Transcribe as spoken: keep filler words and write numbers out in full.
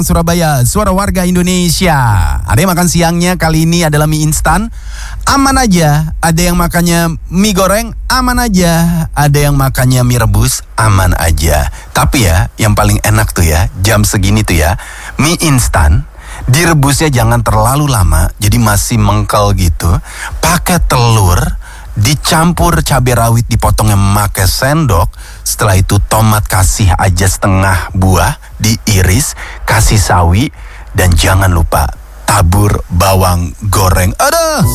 Surabaya, suara warga Indonesia. Ada yang makan siangnya kali ini adalah mie instan, aman aja. Ada yang makannya mie goreng, aman aja. Ada yang makannya mie rebus, aman aja. Tapi ya, yang paling enak tuh ya, jam segini tuh ya, mie instan direbusnya jangan terlalu lama, jadi masih mengkel gitu. Pakai telur, dicampur cabai rawit, dipotongnya memakai sendok. Setelah itu tomat kasih aja setengah buah, diiris, kasih sawi, dan jangan lupa tabur bawang goreng. Aduh!